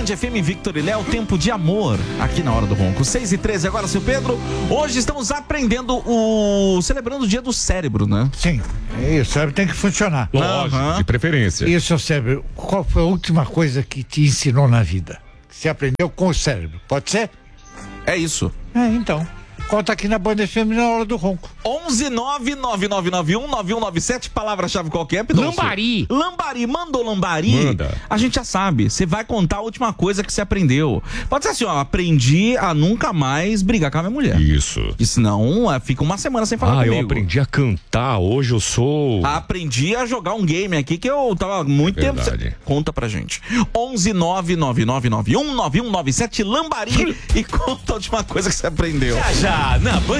Band FM Victor e Léo, tempo de amor, aqui na Hora do Ronco. 6h13 agora, seu Pedro. Hoje estamos aprendendo celebrando o dia do cérebro, né? Sim, o cérebro tem que funcionar. Lógico, de preferência. E o seu cérebro, qual foi a última coisa que te ensinou na vida? Que você aprendeu com o cérebro, pode ser? É isso. Então, conta aqui na Band FM na Hora do Ronco. 11999919197, palavra-chave qualquer, Pidoncio? Lambari. Lambari, mandou lambari? Manda. A gente já sabe, você vai contar a última coisa que você aprendeu. Pode ser assim, ó, aprendi a nunca mais brigar com a minha mulher. Isso. E senão, fica uma semana sem falar comigo. Eu aprendi a cantar, hoje eu sou... Aprendi a jogar um game aqui que eu tava muito tempo... Conta pra gente. 11999919197, lambari, e conta a última coisa que você aprendeu. Já, na Band